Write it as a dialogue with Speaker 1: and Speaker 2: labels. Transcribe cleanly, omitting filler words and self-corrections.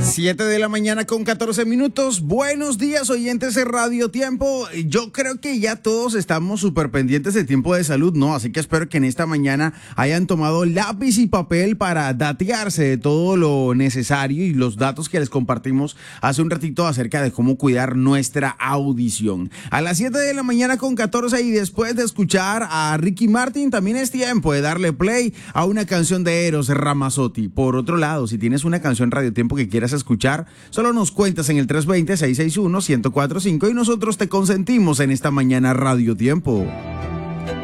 Speaker 1: 7 de la mañana con 14 minutos. Buenos días, oyentes de Radio Tiempo. Yo creo que ya todos estamos súper pendientes de Tiempo de Salud, ¿no? Así que espero que en esta mañana hayan tomado lápiz y papel para datearse de todo lo necesario y los datos que les compartimos hace un ratito acerca de cómo cuidar nuestra audición. A las 7 de la mañana con 14 y después de escuchar a Ricky Martin, también es tiempo de darle play a una canción de Eros Ramazzotti. Por otro lado, si tienes una canción Radio Tiempo que quieras escuchar, solo nos cuentas en el 320-661-1045 y nosotros te consentimos en esta mañana Radio Tiempo.